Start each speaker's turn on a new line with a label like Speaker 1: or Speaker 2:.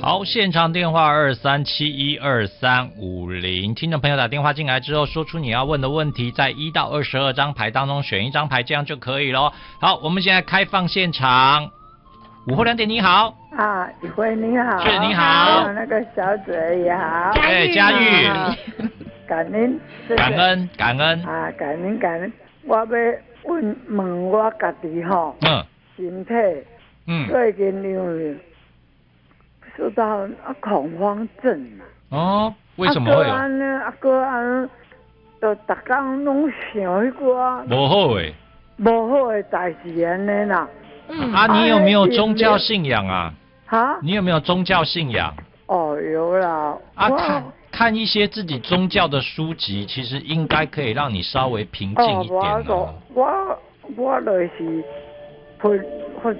Speaker 1: 好，现场电话23712350，听众朋友打电话进来之后，说出你要问的问题，在1到22张牌当中选一张牌，这样就可以咯。好，我们现在开放现场。午后2点，你好。
Speaker 2: 啊，宇辉你好。
Speaker 1: 是，你好。
Speaker 2: 还有那个小嘴也好。
Speaker 1: 对，佳玉。
Speaker 2: 感恩。
Speaker 1: 感恩，感恩。
Speaker 2: 啊，感恩感恩。我要问我家己吼。身体。最近因为受到恐慌症啊。
Speaker 1: 哦，为什么会有？
Speaker 2: 个安，就逐天拢想迄个。
Speaker 1: 不好诶。
Speaker 2: 不好的代志安尼啦。
Speaker 1: 你有没有宗教信仰啊？
Speaker 2: 哈？
Speaker 1: 你有没有宗教信仰？
Speaker 2: 哦，有啦。
Speaker 1: 看一些自己宗教的书籍，其实应该可以让你稍微平静一点
Speaker 2: 我就是